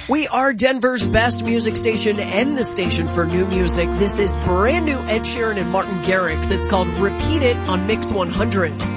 We are Denver's best music station and the station for new music. This is brand new Ed Sheeran and Martin Garrix. It's called Repeat It on Mix 100.